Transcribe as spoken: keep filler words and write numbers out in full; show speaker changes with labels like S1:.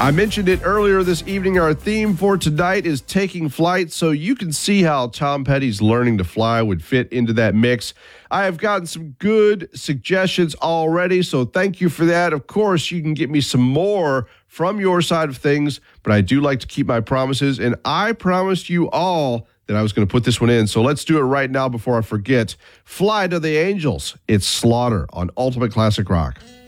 S1: I mentioned it earlier this evening. Our theme for tonight is taking flight, so you can see how Tom Petty's learning to fly would fit into that mix. I have gotten some good suggestions already, so thank you for that. Of course, you can get me some more from your side of things, but I do like to keep my promises, and I promised you all that I was going to put this one in, so let's do it right now before I forget. Fly to the Angels. It's Slaughter on Ultimate Classic Rock.